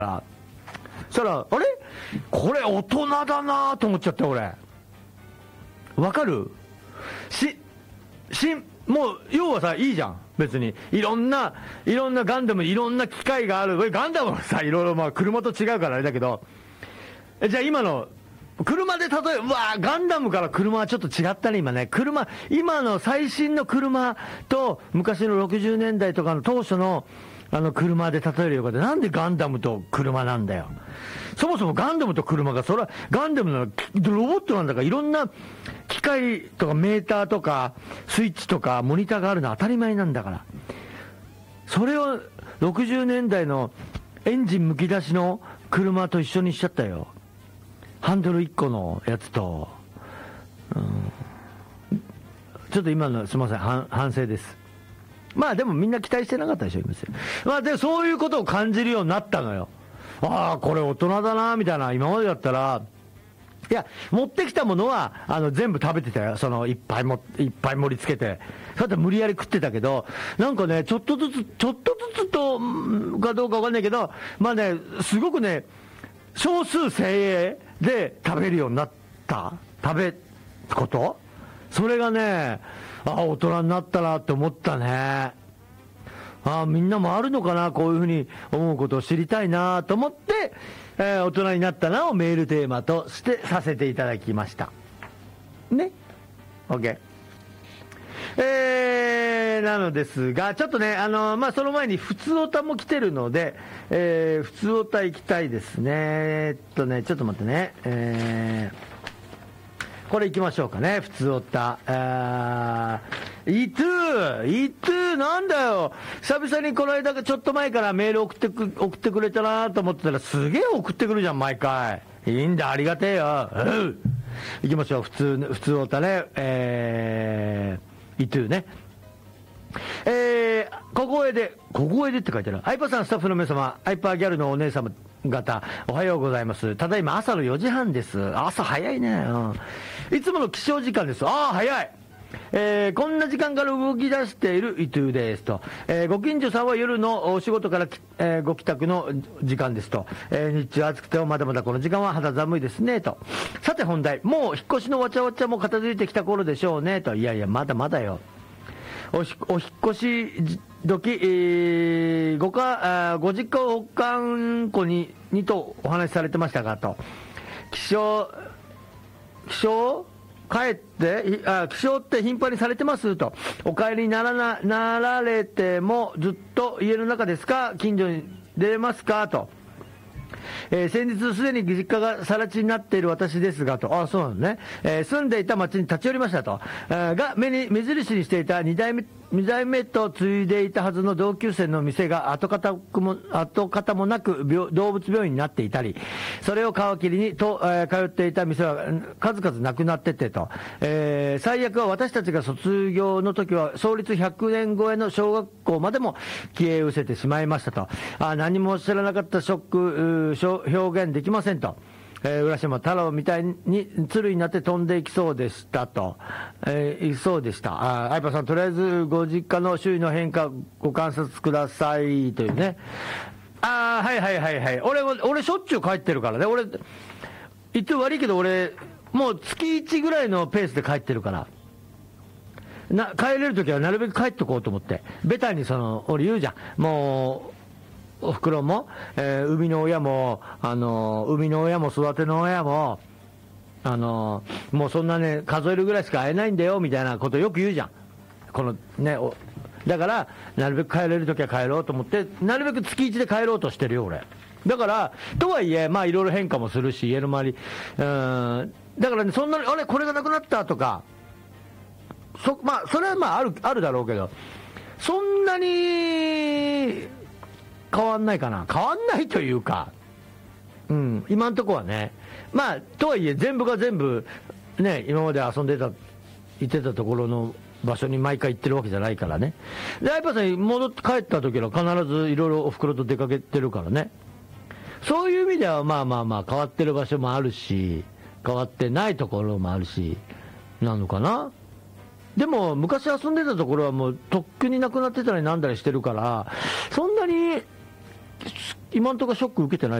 そしたら、あれこれ大人だなと思っちゃって、俺。わかる？もう、要はさ、いいじゃん。別に。いろんなガンダム、いろんな機械がある。ガンダムはさ、いろいろまあ、車と違うからあれだけど、じゃあ今の、車で例えば、ガンダムから車はちょっと違ったね、今ね。今の最新の車と、昔の60年代とかの当初の、車で例えるようで、なんでガンダムと車なんだよ。そもそもガンダムと車が、それはガンダムのロボットなんだから、いろんな機械とかメーターとか、スイッチとかモニターがあるのは当たり前なんだから。それを60年代のエンジンむき出しの車と一緒にしちゃったよ。ハンドル1個のやつと、ちょっと今のすみません、反省です。まあでもみんな期待してなかったでしょ、今。まあでそういうことを感じるようになったのよ。ああ、これ大人だな、みたいな。今までだったら、いや、持ってきたものは、全部食べてたよ。いっぱい盛り付けて。そうやって無理やり食ってたけど、なんかね、ちょっとずつと、かどうかわかんないけど、まあね、すごくね、少数精鋭で食べるようになったこと、それがね、大人になったなって思ったね。みんなもあるのかな、こういうふうに思うことを知りたいなと思って、大人になったなをメールテーマとしてさせていただきましたね。 OK。なのですが、ちょっとね、まあ、その前に普通オタも来てるので、普通オタ行きたいですね。ちょっと待ってね。これ行きましょうかね、普通オタ。イトゥなんだよ。久々にこの間、ちょっと前からメール送ってくれたなと思ってたら、すげえ送ってくるじゃん、毎回。いいんだ、ありがてえよ。行きましょう、普通オタね。イトゥね。小声でって書いてある。アイパーさん、スタッフの皆様、アイパーギャルのお姉様方、おはようございます。ただいま朝の4時半です。朝早いね。いつもの起床時間です。早い。こんな時間から動き出しているイトゥですと、ご近所さんは夜のお仕事から、ご帰宅の時間ですと、日中暑くてもまだまだこの時間は肌寒いですねと。さて本題、もう引っ越しのわちゃわちゃも片付いてきた頃でしょうねと。いやいや、まだまだよ。お引っ越し時、ご実家を保管庫にとお話しされてましたがと。起床って頻繁にされてますと。お帰りになられてもずっと家の中ですか、近所に出ますかと。先日すでに実家が更地になっている私ですがと。そうなのね。住んでいた町に立ち寄りましたと。が目印にしていた2代目と継いでいたはずの同級生の店が跡形もなく動物病院になっていたり、それを皮切りに通っていた店は数々なくなっててと。最悪は私たちが卒業の時は創立100年超えの小学校までも消え失せてしまいましたと。何も知らなかったショック表現できませんと。浦島太郎みたいに鶴になって飛んでいきそうでしたと。いそうでした。相葉さん、とりあえずご実家の周囲の変化ご観察くださいというね。はい。俺しょっちゅう帰ってるからね。言って悪いけど俺、もう月1ぐらいのペースで帰ってるから。帰れるときはなるべく帰ってこうと思って。ベタに俺言うじゃん。もう、おふくろも、生みの親も育ての親も、もうそんなね、数えるぐらいしか会えないんだよ、みたいなことよく言うじゃん。このね、だから、なるべく帰れるときは帰ろうと思って、なるべく月1で帰ろうとしてるよ、俺。だから、とはいえ、まあいろいろ変化もするし、家の周り、だからね、そんなに、これがなくなったとか、まあ、それはまああるだろうけど、そんなに、変わんないかな。変わんないというか、今んとこはね。まあ、とはいえ、全部が全部、ね、今まで行ってたところの場所に毎回行ってるわけじゃないからね。で、やっぱさ、帰った時は必ずいろいろお袋と出かけてるからね。そういう意味では、まあ変わってる場所もあるし、変わってないところもあるし、なのかな。でも、昔遊んでたところはもう、とっくになくなってたりなんだりしてるから、そんなに、 今のところショック受けてない